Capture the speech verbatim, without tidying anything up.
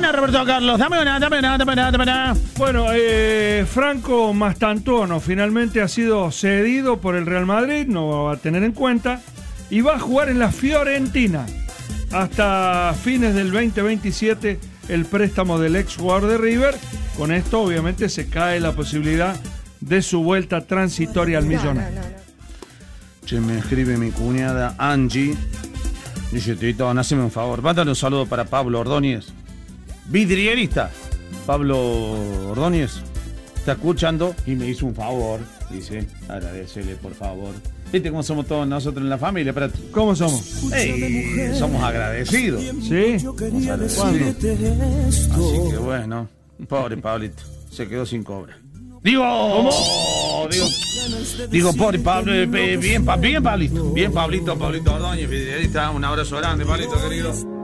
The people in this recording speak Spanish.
una, Roberto Carlos. Dame una, dame una, dame una, dame una. Bueno, eh, Franco Mastantuono finalmente ha sido cedido por el Real Madrid, no va a tener en cuenta, y va a jugar en la Fiorentina hasta fines del veinte veintisiete el préstamo del ex jugador de River. Con esto obviamente se cae la posibilidad de su vuelta transitoria al Millonario. No, no, no. Che, me escribe mi cuñada Angie. Dice, Tito, haceme un favor. Mándale un saludo para Pablo Ordóñez, vidrierista. Pablo Ordóñez está escuchando y me hizo un favor. Dice, agradecele por favor. ¿Viste cómo somos todos nosotros en la familia? Espérate. ¿Cómo somos? Ey, somos agradecidos. ¿Sí? Somos agradecidos. Así que bueno, pobre Pablito, se quedó sin cobra. Digo, ¿cómo? Digo, digo, pobre Pablo, eh, bien, bien, Pablito, bien, Pablito, Pablito Ordóñez, un abrazo grande, Pablito, querido.